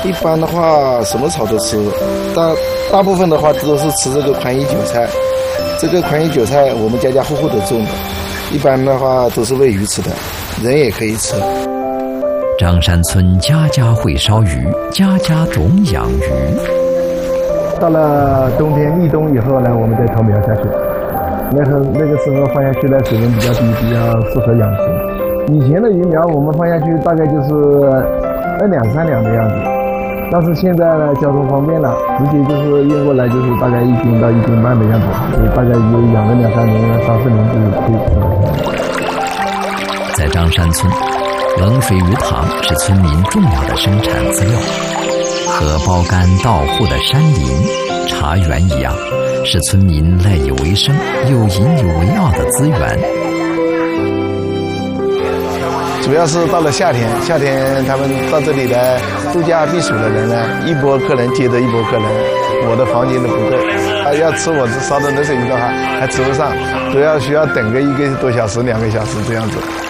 一般的话，什么草都吃，大部分的话都是吃这个宽衣韭菜。这个宽衣韭菜我们家户户都种的，一般的话都是喂鱼吃的，人也可以吃。 张山村家家会烧鱼，家家种养鱼。 到了冬天立冬以后呢，我们再投苗下去。那个时候放下去的水温比较低，比较适合养殖。以前的鱼苗我们放下去大概就是2两3两的样子，但是现在呢交通方便了，直接就是运过来就是大概1斤到1斤半的样子，所以大概有养个2、3年、3、4年就可以吃。 在张山村，冷水鱼塘是村民重要的生产资料，和包干稻户的山林、茶园一样，是村民赖以为生又引以为傲的资源。 主要是到了夏天他们到这里来度假避暑的人呢，一波客人接着一波客人，我的房间都不够，要吃我烧的冷水鱼的话还吃不上，都需要等个1个多小时、2个小时这样子。